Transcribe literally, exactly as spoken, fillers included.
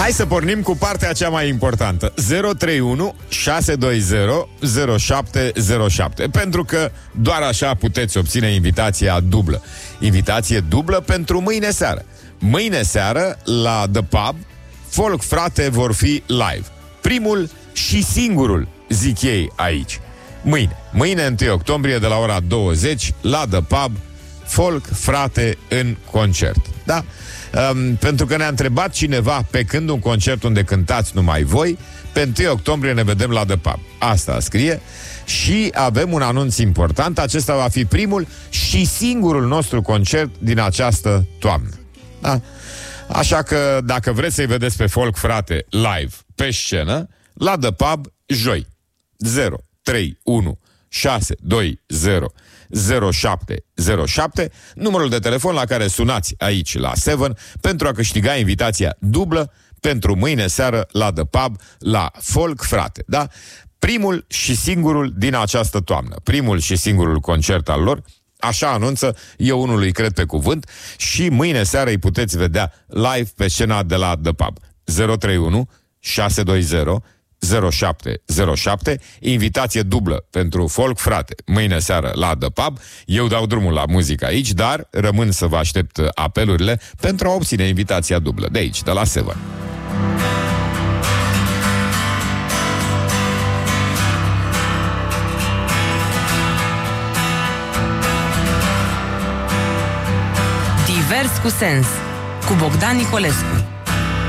Hai să pornim cu partea cea mai importantă. Zero trei unu șase doi zero zero șapte zero șapte. Pentru că doar așa puteți obține invitația dublă. Invitație dublă pentru mâine seară. Mâine seară la The Pub, Folk Frate vor fi live. Primul și singurul, zic ei aici. Mâine, mâine întâi octombrie de la ora douăzeci la The Pub, Folk Frate în concert. Da? Um, pentru că ne-a întrebat cineva pe când un concert unde cântați numai voi. Pe întâi octombrie ne vedem la The Pub. Asta scrie. Și avem un anunț important. Acesta va fi primul și singurul nostru concert din această toamnă. Da? Așa că dacă vreți să-i vedeți pe Folk Frate live pe scenă, la The Pub, joi, zero trei unu șase doi zero zero șapte zero șapte, numărul de telefon la care sunați aici la Seven pentru a câștiga invitația dublă pentru mâine seară la The Pub, la Folk Frate, da? Primul și singurul din această toamnă, primul și singurul concert al lor. Așa anunță, eu unul îi cred pe cuvânt. Și mâine seară îi puteți vedea live pe scena de la The Pub. Zero trei unu șase doi zero zero șapte zero șapte. Invitație dublă pentru Folk Frate mâine seară la The Pub. Eu dau drumul la muzică aici, dar rămân să vă aștept apelurile pentru a obține invitația dublă de aici, de la Seven. Divers cu sens, cu Bogdan Nicolescu.